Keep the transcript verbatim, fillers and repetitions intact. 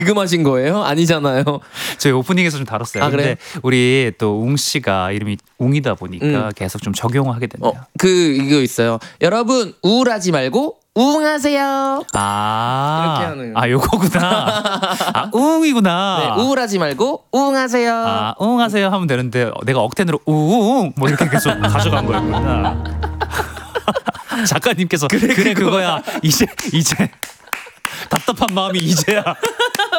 지금 거예요? 아니잖아요. 저희 오프닝에서 좀 다뤘어요. 아, 근데 그래요? 우리 또 웅 씨가 이름이 웅이다 보니까 음. 계속 좀 적용하게 되네요. 어, 그 이거 있어요. 여러분 우울하지 말고 우웅하세요. 아, 이렇게 하는. 아 요거구나. 아 웅이구나. 네, 우울하지 말고 우웅하세요. 아 웅하세요 하면 되는데 내가 억텐으로 우웅 뭐 이렇게 계속 가져간 거였구나. 작가님께서 그래, 그래 그거야. 이제 이제 답답한 마음이 이제야